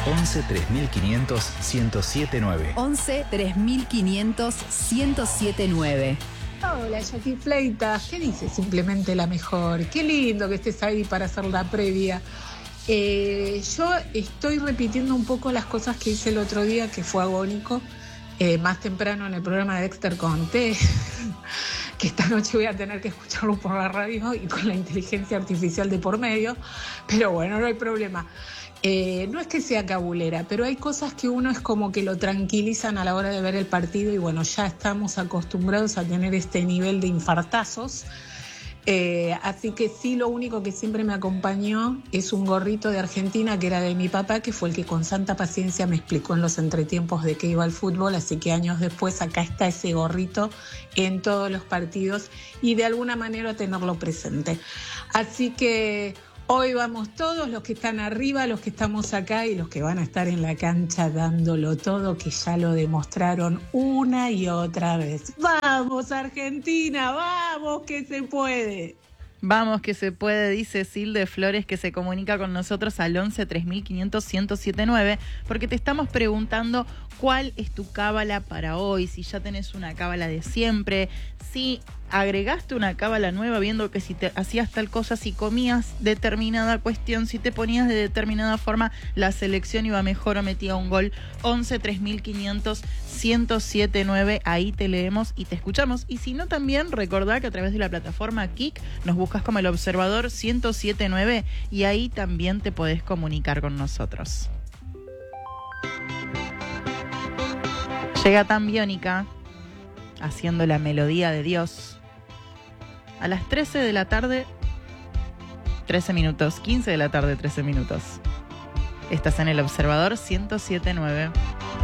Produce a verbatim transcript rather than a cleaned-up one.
once tres mil quinientos ciento siete nueve. once tres mil quinientos ciento siete nueve. Hola, Jackie Fleitas. ¿Qué dice? Simplemente la mejor. Qué lindo que estés ahí para hacer la previa. Eh, yo estoy repitiendo un poco las cosas que hice el otro día, que fue agónico. Eh, más temprano en el programa de Dexter conté que esta noche voy a tener que escucharlo por la radio y con la inteligencia artificial de por medio, pero bueno, no hay problema. Eh, no es que sea cabulera, pero hay cosas que uno es como que lo tranquilizan a la hora de ver el partido y bueno, ya estamos acostumbrados a tener este nivel de infartazos. Eh, así que sí, lo único que siempre me acompañó es un gorrito de Argentina que era de mi papá, que fue el que con santa paciencia me explicó en los entretiempos de qué iba al fútbol, así que años después acá está ese gorrito en todos los partidos y de alguna manera tenerlo presente. Así que hoy vamos todos, los que están arriba, los que estamos acá y los que van a estar en la cancha dándolo todo, que ya lo demostraron una y otra vez. ¡Vamos, Argentina! ¡Vamos, que se puede! Vamos que se puede, dice Silde Flores, que se comunica con nosotros al once tres mil quinientos ciento siete nueve, porque te estamos preguntando cuál es tu cábala para hoy, si ya tenés una cábala de siempre, si agregaste una cábala nueva viendo que si te hacías tal cosa, si comías determinada cuestión, si te ponías de determinada forma, la selección iba mejor o metía un gol. Once tres mil quinientos ciento siete nueve, ahí te leemos y te escuchamos. Y si no, también recordá que a través de la plataforma Kik nos buscas como El Observador ciento siete nueve y ahí también te podés comunicar con nosotros. Llega Tan Biónica haciendo la melodía de Dios a las trece de la tarde, trece minutos, quince de la tarde, trece minutos. Estás en El Observador ciento siete nueve.